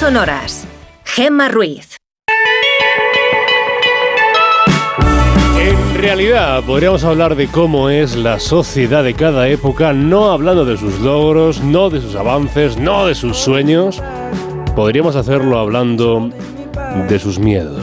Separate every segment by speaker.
Speaker 1: sonoras. Gemma Ruiz.
Speaker 2: En realidad, podríamos hablar de cómo es la sociedad de cada época, no hablando de sus logros, no de sus avances, no de sus sueños. Podríamos hacerlo hablando de sus miedos.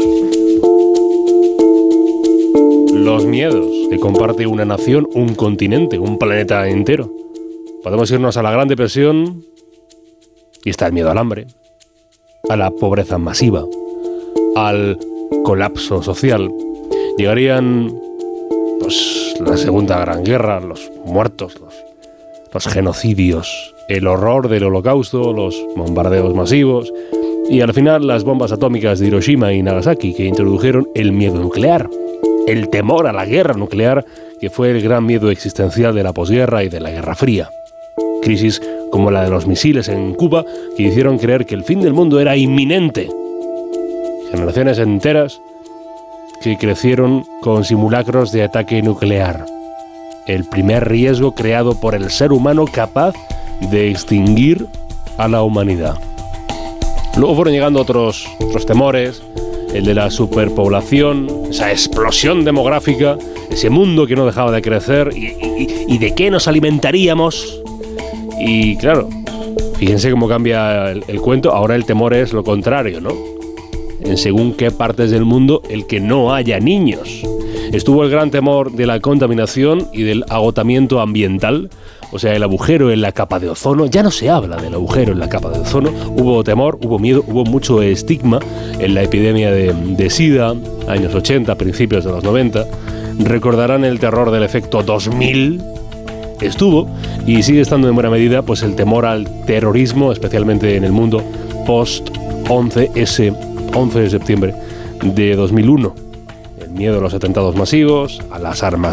Speaker 2: Los miedos que comparte una nación, un continente, un planeta entero. Podemos irnos a la Gran Depresión y está el miedo al hambre, a la pobreza masiva, al colapso social. Llegarían pues la Segunda Gran Guerra, los muertos, los genocidios, el horror del Holocausto, los bombardeos masivos y al final las bombas atómicas de Hiroshima y Nagasaki, que introdujeron el miedo nuclear, el temor a la guerra nuclear, que fue el gran miedo existencial de la posguerra y de la Guerra Fría. Crisis como la de los misiles en Cuba, que hicieron creer que el fin del mundo era inminente. Generaciones enteras que crecieron con simulacros de ataque nuclear. El primer riesgo creado por el ser humano capaz de extinguir a la humanidad. Luego fueron llegando otros temores, el de la superpoblación, esa explosión demográfica, ese mundo que no dejaba de crecer y de qué nos alimentaríamos. Y claro, fíjense cómo cambia el cuento. Ahora el temor es lo contrario, ¿no? En según qué partes del mundo, el que no haya niños. Estuvo el gran temor de la contaminación y del agotamiento ambiental, o sea, el agujero en la capa de ozono. Ya no se habla del agujero en la capa de ozono. Hubo temor, hubo miedo, hubo mucho estigma en la epidemia de SIDA, años 80, principios de los 90. Recordarán el terror del efecto 2000. Estuvo y sigue estando en buena medida pues el temor al terrorismo, especialmente en el mundo post 11 de septiembre de 2001. El miedo a los atentados masivos, a las armas